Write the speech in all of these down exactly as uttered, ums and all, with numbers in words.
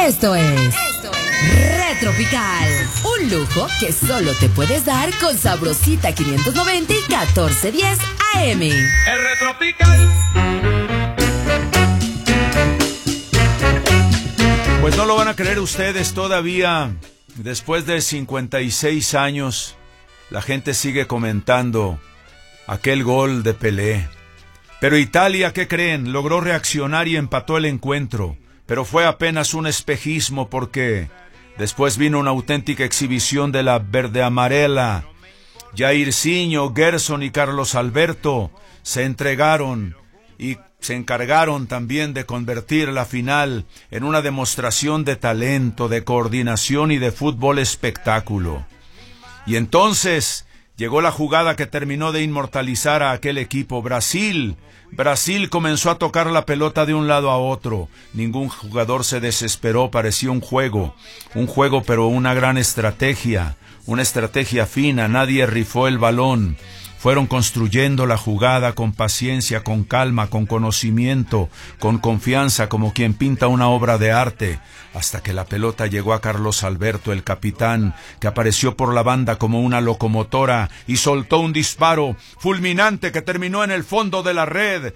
Esto es Retropical, un lujo que solo te puedes dar con Sabrosita quinientos noventa y catorce diez A M. El Retropical. Pues no lo van a creer ustedes, todavía después de cincuenta y seis años, la gente sigue comentando aquel gol de Pelé. Pero Italia, ¿qué creen? Logró reaccionar y empató el encuentro, pero fue apenas un espejismo porque después vino una auténtica exhibición de la verde amarela. Jairzinho, Gerson y Carlos Alberto se entregaron y se encargaron también de convertir la final en una demostración de talento, de coordinación y de fútbol espectáculo. Y entonces llegó la jugada que terminó de inmortalizar a aquel equipo. Brasil. Brasil comenzó a tocar la pelota de un lado a otro. Ningún jugador se desesperó, parecía un juego. Un juego, pero una gran estrategia. Una estrategia fina, nadie rifó el balón. Fueron construyendo la jugada con paciencia, con calma, con conocimiento, con confianza, como quien pinta una obra de arte, hasta que la pelota llegó a Carlos Alberto, el capitán, que apareció por la banda como una locomotora y soltó un disparo fulminante que terminó en el fondo de la red.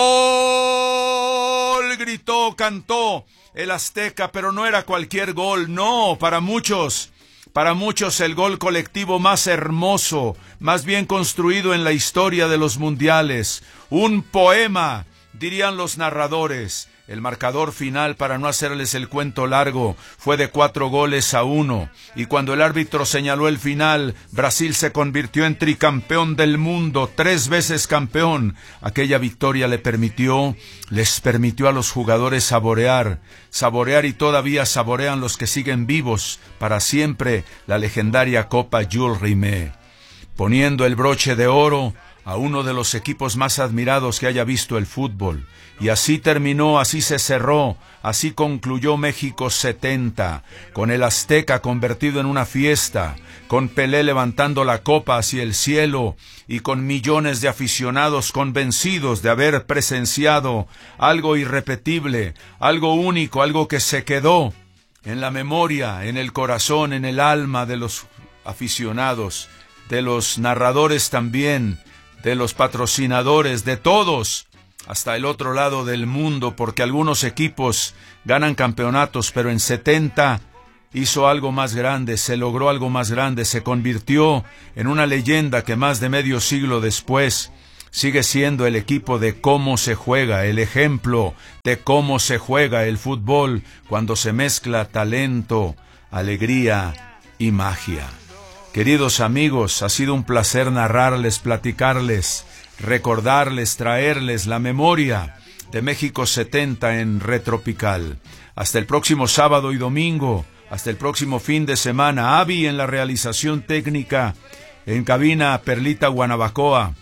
¡Gol! Gritó, cantó el azteca, pero no era cualquier gol, no, para muchos... Para muchos el gol colectivo más hermoso, más bien construido en la historia de los mundiales. Un poema, dirían los narradores. El marcador final, para no hacerles el cuento largo, fue de cuatro goles a uno. Y cuando el árbitro señaló el final, Brasil se convirtió en tricampeón del mundo, tres veces campeón. Aquella victoria le permitió, les permitió a los jugadores saborear, saborear y todavía saborean los que siguen vivos para siempre la legendaria Copa Jules Rimet, poniendo el broche de oro a uno de los equipos más admirados que haya visto el fútbol. Y así terminó, así se cerró, así concluyó México setenta, con el Azteca convertido en una fiesta, con Pelé levantando la copa hacia el cielo y con millones de aficionados convencidos de haber presenciado algo irrepetible, algo único, algo que se quedó en la memoria, en el corazón, en el alma de los aficionados, de los narradores también, de los patrocinadores, de todos, hasta el otro lado del mundo, porque algunos equipos ganan campeonatos, pero en setenta hizo algo más grande, se logró algo más grande, se convirtió en una leyenda que más de medio siglo después sigue siendo el equipo de cómo se juega, el ejemplo de cómo se juega el fútbol cuando se mezcla talento, alegría y magia. Queridos amigos, ha sido un placer narrarles, platicarles, recordarles, traerles la memoria de México setenta en Retropical. Hasta el próximo sábado y domingo, hasta el próximo fin de semana. Avi en la realización técnica, en cabina Perlita Guanabacoa,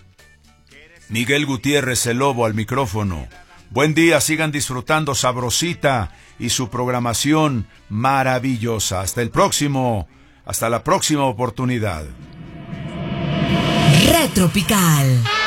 Miguel Gutiérrez el Lobo al micrófono. Buen día, sigan disfrutando Sabrosita y su programación maravillosa. Hasta el próximo, hasta la próxima oportunidad. Retropical.